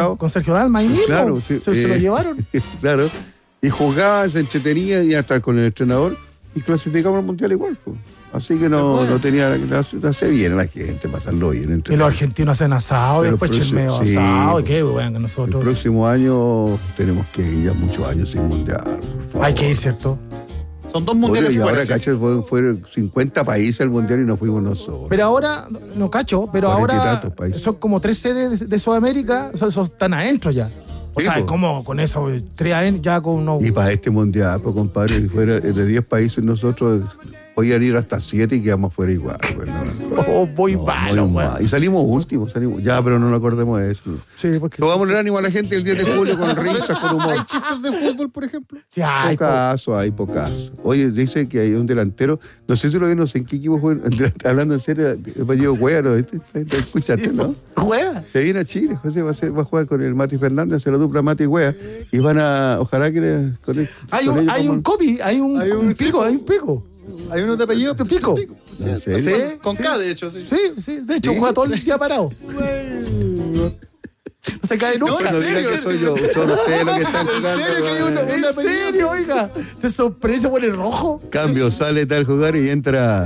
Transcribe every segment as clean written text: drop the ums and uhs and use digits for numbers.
pasado. Con Sergio Dalma ahí mismo. Claro, sí, se lo llevaron. Claro. Y jugaba, se entretenía y hasta con el entrenador y clasificamos al mundial igual. Pues. Así que no tenía. Hace bien a la gente pasarlo bien. Y los argentinos hacen asado, pero después chismeo asado. ¿Y qué? Bueno, nosotros. El próximo año tenemos que ir ya muchos años sin mundial. Por favor. Hay que ir, ¿cierto? Son 2 mundiales. Y ahora, cacho, fueron 50 países al mundial y no fuimos nosotros. Pero ahora, no cacho, pero ahora son como 3 sedes de Sudamérica, están adentro ya. O sea, como con eso, 3 ya con unos... Y para este mundial, pues compadre, si fuera de 10 países nosotros podían ir hasta 7 y quedamos fuera igual. Pues, muy malo, güey. Y salimos últimos, ya, pero no nos acordemos de eso. Sí, porque... Vamos el ánimo a la gente el 10 de julio con risas, con humor. ¿Hay chistes de fútbol, por ejemplo? Sí, hay pocaso. Oye, dice que hay un delantero, no sé si lo vieron, no sé en qué equipo juega, hablando en serio, el apellido Cueva, ¿no? Escuchaste, ¿no? ¿Juega? Se viene a Chile, José va a jugar con el Mati Fernández, hace la dupla Mati y Cueva, y ojalá que hay un copy, hay un pico. Hay uno de apellido Pico. Sí, con K, de hecho. Sí, de hecho, juega todo el día parado. No se cae nunca. No digan que soy yo, son ustedes los que están jugando. ¿En serio que hay un apellido? ¿En serio, oiga? Se sorprende, se pone rojo. Cambio, sale tal jugar y entra...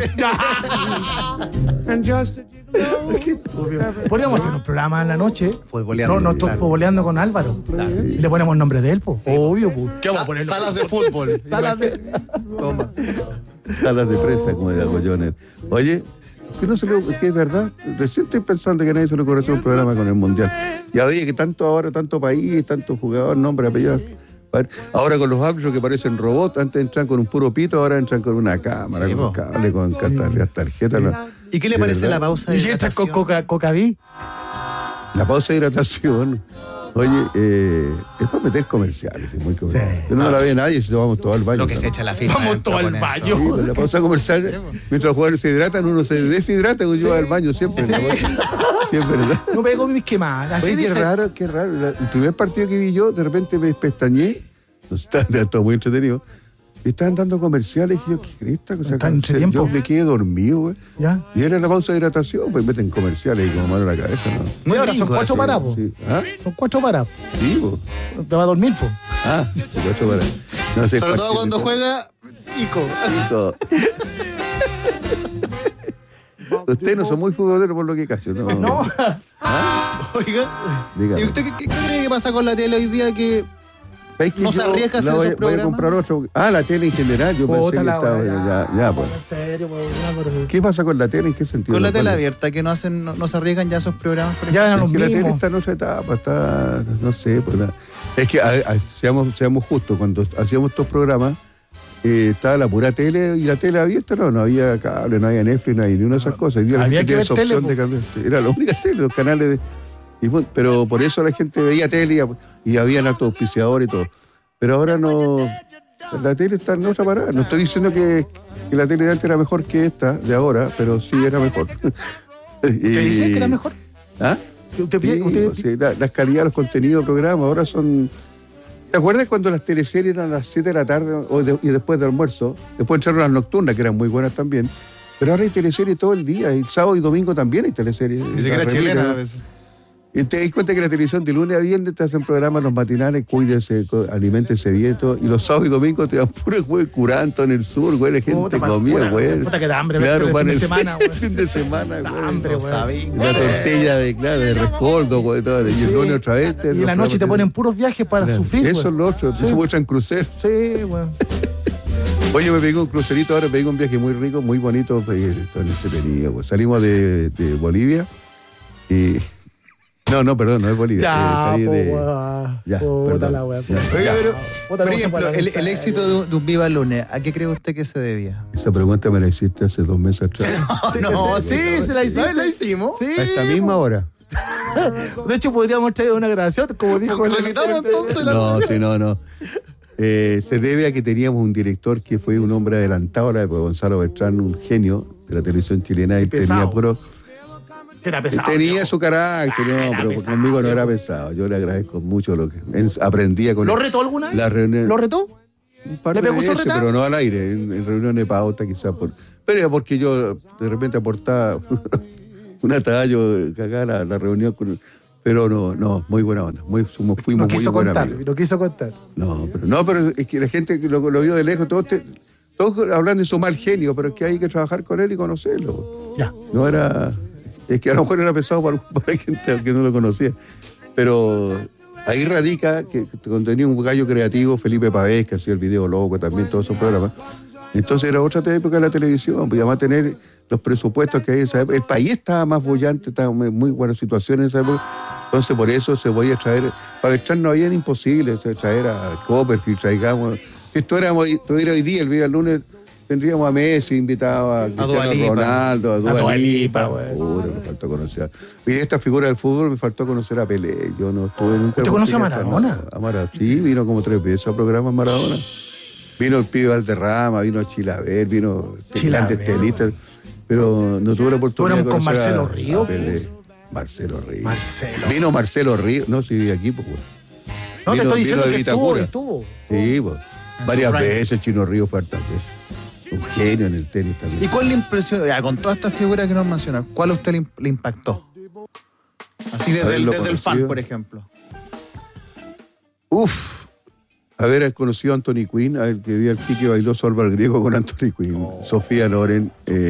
Podríamos hacer un programa en la noche. Futboleando. No, estoy futboleando con Álvaro. Claro. Y le ponemos el nombre de él, po. Sí. Obvio, po. ¿Qué vamos a poner? Salas de fútbol. Salas de... Toma. Salas de prensa, como de Agollones. Oye, que no se lo, que es verdad, recién estoy pensando que nadie se le ocurrió hacer un programa con el Mundial. Y oye, que tanto país, tanto jugador, nombre, apellido. Ahora con los árbitros que parecen robots, antes entran con un puro pito, ahora entran con una cámara, con cable, con tarjetas. ¿Y qué le parece la pausa de hidratación? ¿Y esta con Cocaví? La pausa de hidratación. Oye, es para meter comerciales, es muy comercial. Sí. Yo no la ve nadie si nos vamos todos al baño. Lo que se echa la firma. Vamos todos al baño. Sí, la pausa comercial, mientras los jugadores se hidratan, uno se deshidrata y yo voy al baño siempre. Sí, es verdad. No pego mis quemadas. Oye, qué raro. El primer partido que vi yo, de repente me pestañé. Está muy entretenido. Y estaban dando comerciales y yo, ¿qué es esta cosa? Yo me quedé dormido, güey. ¿Ya? Y era la pausa de hidratación, pues meten comerciales y como mano en la cabeza, ¿no? Sí, ahora son 4 parados. Sí. ¿Ah? Son 4 parados. Sí, pues. Te va a dormir, pues. 4 parados. No sé. Sobre todo cuando juega Ico. Ustedes no son muy futboleros por lo que cacho, ¿no? No. Oiga, dígame. ¿Y usted qué cree que pasa con la tele hoy día que no se arriesga a hacer esos programas? Voy a comprar otro. La tele en general, yo pensé que estaba... Ya, pues. En serio, ¿Qué pasa con la tele? ¿En qué sentido? Con la tele abierta, que no se arriesgan ya esos programas. Ya eran los mismos. La tele está en otra etapa, no sé. Pues, es que, seamos justos, cuando hacíamos estos programas, estaba la pura tele y la tele abierta, no había cable, no había Netflix, no había ni una de esas cosas. Había que ver esa tele. Opción de cambiar. Era la única tele, los canales de... pero por eso la gente veía tele y habían altos auspiciadores y todo. Pero ahora no... La tele está en otra parada. No estoy diciendo que la tele de antes era mejor que esta de ahora, pero sí era mejor. ¿Qué dice que era mejor? ¿Ah? Sí, las calidades de los contenidos del programa ahora son... ¿Te acuerdas cuando las teleseries eran a las 7 de la tarde y después del almuerzo? Después entraron las nocturnas, que eran muy buenas también. Pero ahora hay teleseries todo el día, y sábado y domingo también hay teleseries. Ni siquiera chilena a veces. Y te das cuenta que la televisión de lunes a viernes te hacen programas los matinales, cuídese, aliméntese bien, todo, y los sábados y domingos te dan puro güey curanto en el sur, güey, la gente comía, güey. Puta que da hambre, claro, el fin de semana, güey. El fin de semana, güey. Hambre, güey. La tortilla de rescoldo, güey, todo. Y el lunes otra vez. Y en la noche te ponen puros viajes para sufrir, eso es lo otro, se muestran cruceros. Sí, güey. Oye, me pegué un crucerito ahora, me pegué un viaje muy rico, muy bonito, entretenido, güey. Salimos de Bolivia y... No, perdón, no es Bolivia. Ya, perdón. La wea. Oiga, pero, por ejemplo, el éxito de un Viva el Lunes, ¿a qué cree usted que se debía? Esa pregunta me la hiciste hace 2 meses atrás. Se la hicimos. ¿La hicimos? Sí. A esta misma hora. De hecho, podríamos traer una grabación, como dijo el... entonces No. Se debe a que teníamos un director que fue un hombre adelantado, Gonzalo Bertrán, un genio de la televisión chilena, y tenía puro... Era pesado. Tenía su carácter, pero pesado, conmigo no era pesado. Yo le agradezco mucho lo que aprendía con él. ¿Lo retó alguna vez? La reunión. ¿Lo retó? Un par de veces, pero no al aire, en reuniones de pauta quizás. Pero era porque yo de repente aportaba un atallo, cagaba la reunión Pero no, muy buena onda. Fuimos no quiso muy contar, buenos. no quiso contar. Pero es que la gente que lo vio de lejos, todos hablan de su mal genio, pero es que hay que trabajar con él y conocerlo. Ya. No era... Es que a lo mejor era pesado para gente que no lo conocía. Pero ahí radica que cuando tenía un gallo creativo, Felipe Pavés, que hacía el video loco también, todos esos programas. Entonces era otra época de la televisión, podía más tener los presupuestos que hay en esa época. El país estaba más bollante, estaba en muy buenas situaciones en esa época. Entonces por eso se podía traer, para Beltrán no había imposible traer a Copperfield, traigamos. Si estuviera hoy día, el día lunes, tendríamos a Messi invitado, a Ronaldo, a Dua Lipa. Me faltó conocer. Y de esta figura del fútbol me faltó conocer a Pelé. Yo no estuve nunca. ¿Usted conoce a Maradona? Sí, vino como 3 veces a programas Maradona. Vino el pibe Valderrama, vino Chilaver, vino grandes tenistas, pero no tuve la oportunidad de conocer con Marcelo Ríos. Marcelo Ríos. Vino Marcelo Ríos, no, si vive aquí, pues. No, vino, te estoy diciendo que Vitacura. estuvo. Sí, pues. Varias veces Chino Ríos fue hartas veces. Un genio en el tenis también. ¿Y cuál le impresionó? Con todas estas figuras que nos menciona, ¿cuál a usted le impactó? Así desde el fan, por ejemplo. Haber conocido a Anthony Quinn, a ver que vi al Kiki bailó Salva al griego con Anthony Quinn. Sofía Loren.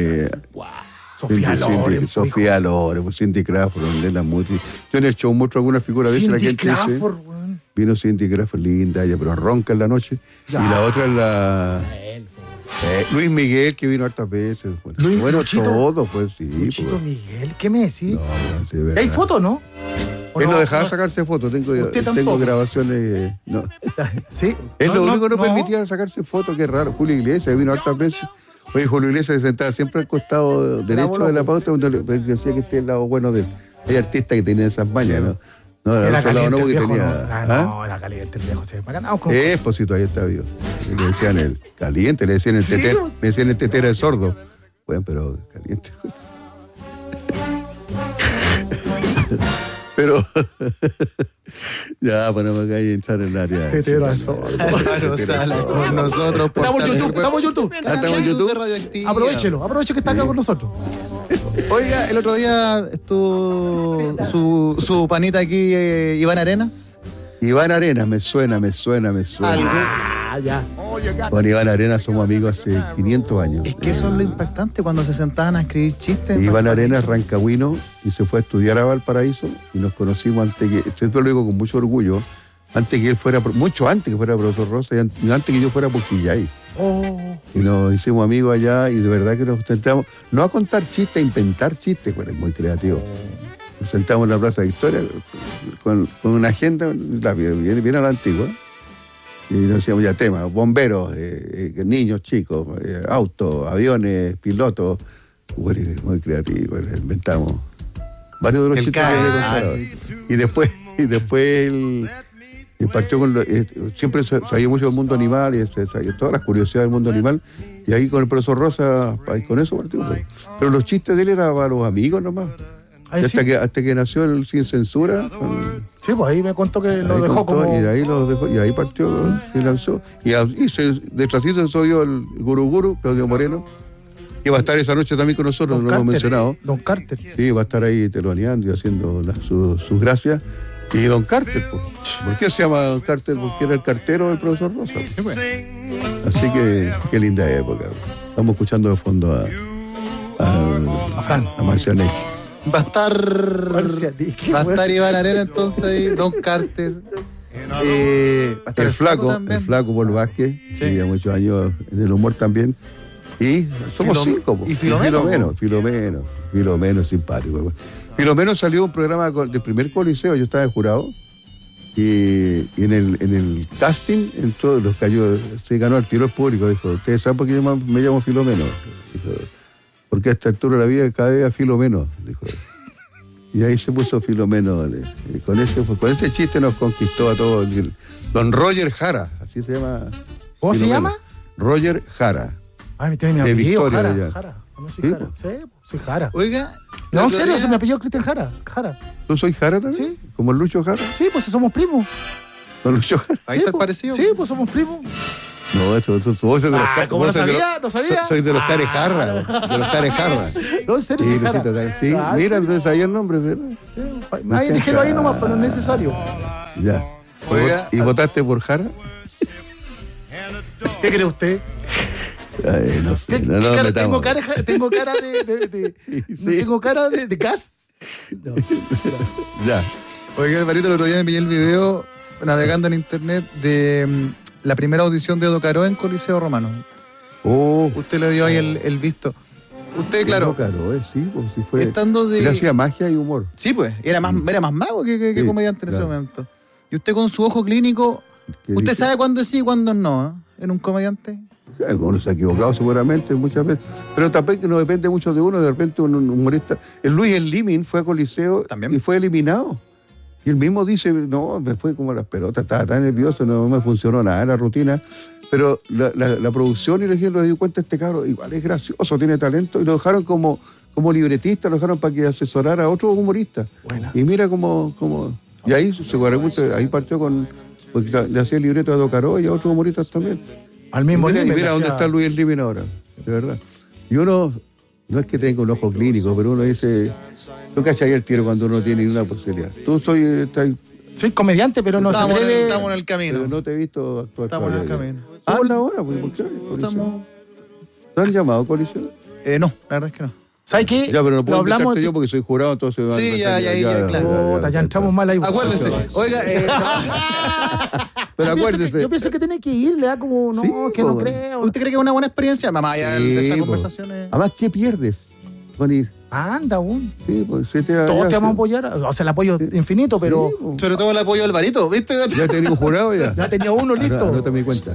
Sofía Loren, Cindy Crawford, Lela Muti. Yo en el show muestro alguna figura de esa. Cindy Crawford, vino Cindy Crawford, linda ella, pero ronca en la noche. Ya. Y la otra es la... Luis Miguel, que vino hartas veces. Bueno, todo, pues sí. Luchito Miguel, ¿qué me decís? Sí, ¿hay fotos, no? Él no dejaba sacarse fotos, tengo grabaciones. No. ¿Sí? Él lo único que no permitía sacarse fotos, que raro. Julio Iglesias vino hartas veces. Oye, Julio Iglesias se sentaba siempre al costado derecho de la pauta, donde decía que este es el lado bueno de él. Hay artistas que tenían esas mañas, ¿no? No, era caliente el viejo, tenía, no, era caliente el viejo. Pues todavía está vivo. Le decían el caliente, le decían el tetero, le decían el tetero de sordo. Bueno, pero caliente. Pero ya, ponemos acá y entrar en el área. Tetero de sordo. Con nosotros. Estamos en YouTube. Estamos en YouTube. Aproveche que está acá con nosotros. Oiga, el otro día estuvo su panita aquí, Iván Arenas. Iván Arenas, me suena. Ya. Con Iván Arenas somos amigos hace 500 años. Es que eso es lo impactante cuando se sentaban a escribir chistes. Iván Arenas, rancagüino, y se fue a estudiar a Valparaíso y nos conocimos antes que, siempre lo digo con mucho orgullo, antes que él fuera, mucho antes que fuera profesor Rosa y antes que yo fuera Porquillay. Y nos hicimos amigos allá y de verdad que nos sentamos, no a contar chistes, a inventar chistes, bueno, es muy creativo. Nos sentamos en la Plaza Victoria con una agenda bien a la antigua y nos decíamos ya temas, bomberos, niños chicos, autos, aviones, pilotos. Bueno, muy creativo, inventamos varios de los chistes que y después él partió con siempre sabía mucho del mundo animal y sabía todas las curiosidades del mundo animal y ahí con el profesor Rosa con eso partió. Pero los chistes de él eran para los amigos nomás. Hasta que nació el Sin Censura. Sí, pues ahí me contó que lo dejó como... Y ahí lo dejó, y ahí partió y lanzó. Y detrásito se oyó el Guruguru, Claudio Moreno, que va a estar esa noche también con nosotros, no lo hemos mencionado. Don Carter. Sí, va a estar ahí teloneando y haciendo sus gracias. Y Don Carter, pues. ¿Por qué se llama Don Carter? Porque era el cartero del profesor Rosa. Sí, bueno. Así que qué linda época. Estamos escuchando de fondo a Marcianeque. Va a estar Iván Arena entonces ahí, Don Carter. Va a estar el flaco Paul Vázquez, que lleva muchos años en el humor también. Y somos 5. Y Filomeno, simpático. Filomeno salió un programa del primer Coliseo, yo estaba de jurado. Y en el casting entró, se ganó al tiro el público. Dijo, ¿ustedes saben por qué me llamo Filomeno? Dijo, porque a esta altura de la vida cada vez a Filomeno, dijo. Y ahí se puso Filomeno. Con ese chiste nos conquistó a todos. Don Roger Jara, así se llama. ¿Cómo Filomeno. Se llama? Roger Jara. Me tiene mi apellido, Jara. ¿No soy Jara? Sí, soy Jara. Oiga. No, en serio, se me apellidó Cristian Jara. ¿Tú soy Jara también? Sí. ¿Como el Lucho Jara? Sí, pues somos primos. ¿Con Lucho Jara? Ahí está el parecido. Sí, pues somos primos. No, eso de los ¿cómo no sabía? ¿No sabía? Soy de los carejarra. De los carejarra. No, en serio, sí, mira, entonces sabía el nombre, ¿verdad? Ahí déjelo ahí nomás, pero no es necesario. Ya. Oiga, ¿y votaste por Jara? ¿Qué cree usted? Ay, no sé. ¿Tengo cara de sí. ¿Tengo cara de gas? No. Ya. Oiga, Alvarito, el otro día me pillé el video navegando en internet de la primera audición de Edo Caroe en Coliseo Romano. Usted le dio ahí el visto. Usted, claro. Edo Caroe, sí, pues sí fue. Estando de... Él hacía magia y humor. Sí, pues. Era más mago que comediante en ese momento. Y usted con su ojo clínico, ¿usted sabe cuándo sí y cuándo no? ¿En un comediante? Algunos se ha equivocado seguramente muchas veces, pero tampoco no depende mucho de uno. De repente un humorista, el Luis Limin fue a Coliseo ¿también? Y fue eliminado. Y él mismo dice, no, me fue como las pelotas, estaba tan nervioso, no me funcionó nada la rutina. Pero la producción y la gente se dio cuenta, este cabro igual es gracioso, tiene talento, y lo dejaron como libretista, lo dejaron para que asesorara a otro humorista. Buena. Y mira cómo y ahí seguramente ahí partió porque le hacía el libreto a Edo Caroe y a otros humoristas también. Al mismo nivel. Mira dónde está Luis Limin ahora, de verdad. Y uno, no es que tenga un ojo clínico, pero uno dice, nunca se haya el tiro cuando uno tiene una posibilidad. Tú soy comediante, pero no se atreve. Estamos en el camino. Pero no te he visto actuar. Estamos en el camino. Habla ahora, pues, ¿por qué? ¿Te han llamado a Coliseo? No, la verdad es que no. ¿Sabes qué? Ya, pero no puedo invitarte yo porque soy jurado, entonces... Sí, ya, claro. Ya entramos mal ahí. Acuérdese. Oiga, pero acuérdese. Yo pienso que tiene que ir, le da como, no, sí, que no creo. ¿Usted cree que es una buena experiencia? Mamá, ya de estas conversaciones... Además, ¿qué pierdes con ir? Anda, aún. Sí, pues todos te vamos a apoyar. O sea, el apoyo infinito, pero... Sí, sobre todo el apoyo de Alvarito, ¿viste? Ya tenía un jurado ya. Ya tenía uno listo. No te me di cuenta.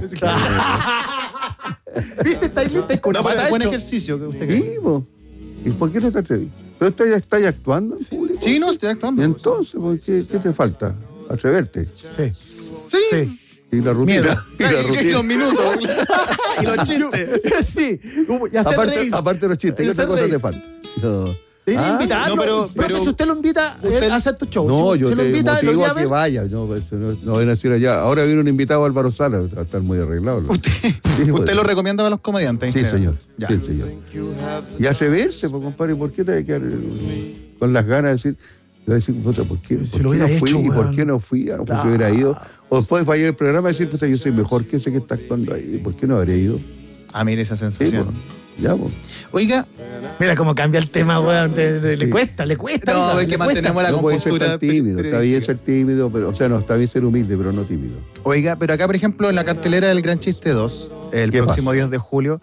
¿Viste? Está con no, pero es buen ejercicio que usted cree. Sí, pues. ¿Y por qué no te atreví? ¿Pero estás actuando? Sí, no, estoy actuando. ¿Y entonces, ¿qué te falta? Atreverte. Sí. Y la rutina. Y los minutos. Y los chistes. Sí. Y hacer reír. Aparte de los chistes, ¿qué otra cosa te falta? No. Tiene que invitarlo. No, pero si usted lo invita a hacer tu show. No, yo lo invita, motivo a que vaya. No van a decir allá. Ahora viene un invitado, Álvaro Sala, va a estar muy arreglado. ¿Usted lo recomienda a los comediantes? Sí, señor. Ya. Sí, señor. Y atreverse, pues, compadre, ¿por qué te hay que quedar con las ganas de decir, ¿por qué no fui? ¿Y por qué no fui? Porque hubiera ido. O después vaya al programa y decir, yo soy mejor que ese que está actuando ahí. ¿Por qué no habría ido? Mire esa sensación. Sí, ya, pues. Oiga. Mira cómo cambia el tema, weón. Le cuesta. No, es que mantenemos la compostura. Está bien ser tímido, pero, o sea, no, está bien ser humilde, pero no tímido. Oiga, pero acá, por ejemplo, en la cartelera del Gran Chiste 2, el próximo 10 de julio.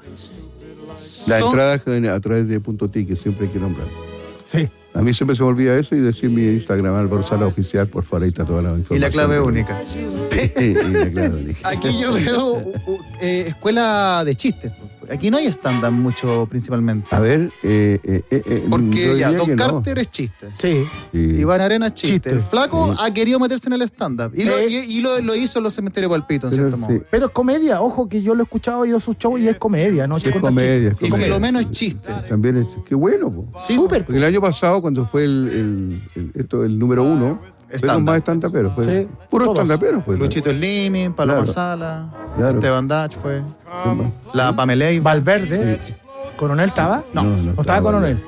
La entrada a través de Punto Ticket, siempre hay que nombrar. Sí. A mí siempre se me olvida eso y decir mi Instagram, Álvaro Sala Oficial, por favor, ahí está toda la información. Y la clave única. Y la clave única. Aquí yo veo escuela de chistes. Aquí no hay stand-up mucho, principalmente. A ver, porque ya, Don Carter es chiste. Sí. Iván Arenas chiste. El flaco ha querido meterse en el stand-up. Y lo hizo en los cementerios Palpito, en cierto modo. Pero es comedia. Ojo, que yo lo he escuchado, he ido a sus shows y es comedia, ¿no? Es comedia. Y por lo menos es chiste. También es. Qué bueno, po. Sí, súper. Porque el año pasado, cuando fue el número 1, fueron más stand-uperos. Sí, puro stand-uperos. Luchito Slimming, Paloma Sala, Esteban Dach fue. La Pamela Valverde. Sí. ¿Coronel estaba? No estaba Coronel.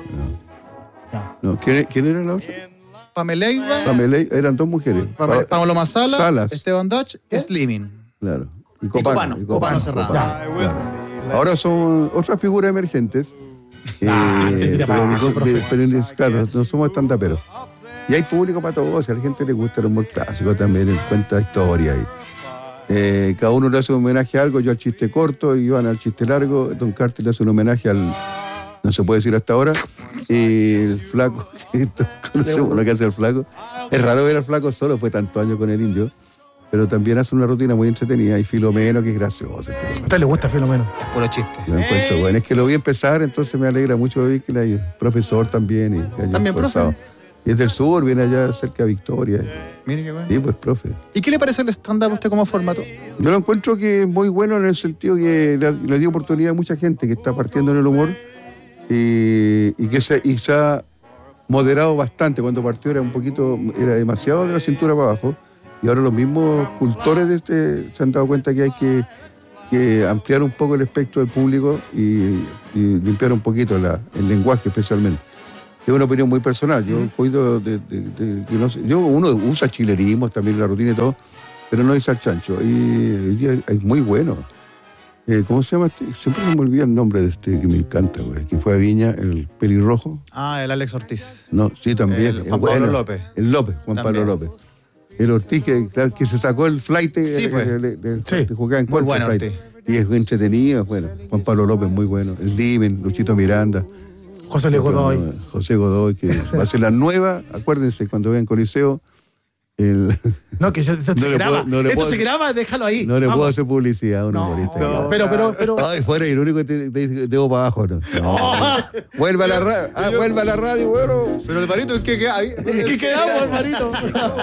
No. ¿Quién era la otra? Pamela eran dos mujeres. Paloma Salas, Esteban Dach, Slimming. Claro. Y Copano cerrado. Claro. Ahora son otras figuras emergentes. Pero claro, no somos estandaperos. Y hay público para todos, a la gente le gusta el humor clásico también, él cuenta historias. Cada uno le hace un homenaje a algo, yo al chiste corto, Iván al chiste largo, Don Carter le hace un homenaje al, no se puede decir hasta ahora, y el flaco, conocemos lo que hace el flaco. Es raro ver al flaco solo, fue tantos años con el indio, pero también hace una rutina muy entretenida, y Filomeno, que es gracioso. ¿A usted le gusta Filomeno? Es puro chiste. Lo encuentro bueno, es que lo vi empezar, entonces me alegra mucho ver que hay profesor también. Y también profe. Y es del sur, viene allá cerca de Victoria. Mire qué bueno. Sí, pues, profe. ¿Y qué le parece el stand-up a usted como formato? Yo lo encuentro que es muy bueno en el sentido que le dio oportunidad a mucha gente que está partiendo en el humor y se ha moderado bastante. Cuando partió era demasiado de la cintura para abajo y ahora los mismos cultores se han dado cuenta que hay que que ampliar un poco el espectro del público y limpiar un poquito el lenguaje especialmente. Es una opinión muy personal. Yo cuido uno usa chilerismos también en la rutina y todo, pero no dice al chancho. Y es muy bueno. ¿Cómo se llama este? Siempre me olvida el nombre de este que me encanta, güey. Que fue a Viña, el pelirrojo. Ah, el Alex Ortiz. No, sí, también. El Juan Pablo López. El López, Juan Pablo López. El Ortiz que se sacó el flight de jugar en muy bueno Ortiz. Y es entretenido, bueno. Juan Pablo López, muy bueno. El Limen, Luchito Miranda. José Godoy. José Godoy, que va a ser la nueva, acuérdense, cuando vean Coliseo. No, que esto se graba, déjalo ahí. No le puedo hacer publicidad a un humorista. No, pero. Ay, fuera, y lo único que te debo para abajo, ¿no? Vuelve a la radio. Vuelve a la radio, bueno. Pero Alvarito, ¿en qué quedamos, Alvarito?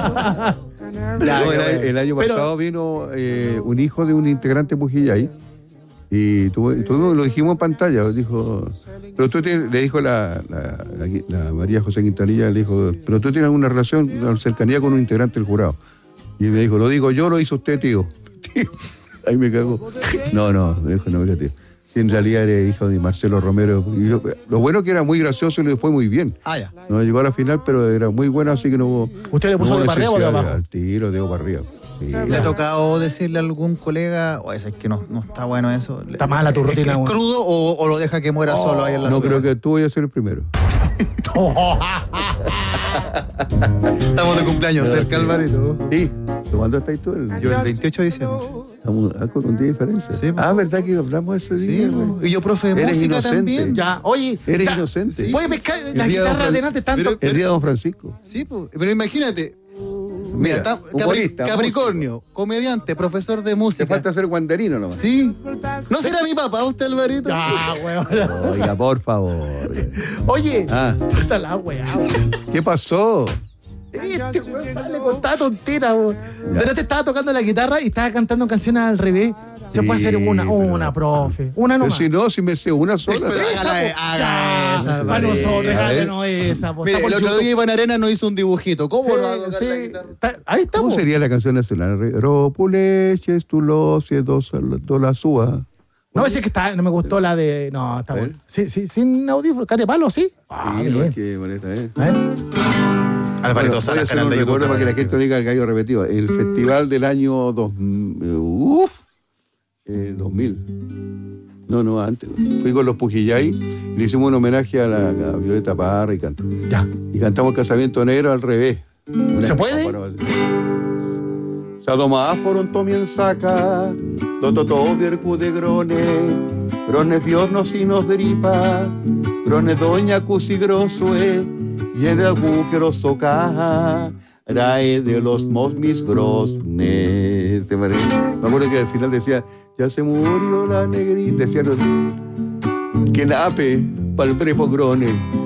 El año pasado vino un hijo de un integrante de Pujillay. Y lo dijimos en pantalla, dijo, pero tú le dijo la María José Quintanilla, le dijo, pero tú tienes una relación, una cercanía con un integrante del jurado. Y me dijo, lo digo yo, lo hizo usted, tío. Ahí me cagó. No, me dijo, no, tío. Si en realidad era hijo de Marcelo Romero. Y lo bueno que era muy gracioso y le fue muy bien. Ya. No llegó a la final, pero era muy bueno, así que no hubo. ¿Usted le puso de para arriba o de abajo? Al tiro, de para arriba. Sí. ¿Le ha tocado decirle a algún colega, es que no está bueno eso? ¿Está mala tu rutina? ¿Es crudo o lo deja que muera solo ahí en la ciudad? No, creo que tú vayas a ser el primero. Estamos de cumpleaños cerca, Alvarito. Sí. ¿Cuándo estáis tú? Yo el 28 de diciembre. Estamos con un día de diferencia. Sí, ¿verdad que hablamos ese día? Sí, y yo profe de música inocente. también. Ya, oye. Eres inocente. Sí. Puedes pescar las guitarras delante tanto. El día de Don Francisco. Sí, pero imagínate. Mira, Capricornio, comediante, profesor de música. Te falta ser guanderino nomás. Sí. ¿No será mi papá usted, Alvarito? Weón. Oiga, por favor. Oye, puta la weá. ¿Qué pasó? Este weón sale con tanta tontera, weón. Pero te estaba tocando la guitarra y estaba cantando canciones al revés. Se puede hacer una, profe. Una nomás. Pero si me sé una sola. Pero haga esa. Para nosotros, regálenos esa. Mire, el otro día Iván Arena nos hizo un dibujito. ¿Cómo lo hago? Ahí estamos. ¿Cómo sería la canción nacional? Ropuleches, tu locie, dos la suba. No, es que no me gustó la de. No, está bueno. Sí, sin audífono, carepalo, ¿sí? Sí, no es que molesta, Alvarito Sala, canal de YouTube. Para que la gente oiga el gallo repetido. El festival del año 2000. No, antes. Fui con los Pujillay y le hicimos un homenaje a la Violeta Parra y cantó. Ya. Y cantamos Casamiento Negro al revés. ¿Se puede? Sadomáforon tomien saca, tototo viercu de grone fiornos y nos dripa, grone doña cusi grosue, yende agujero soca, rae de los mosmis grosnes. Me acuerdo que al final decía, ya se murió la negrita, decía que nape pa'l brepo grone,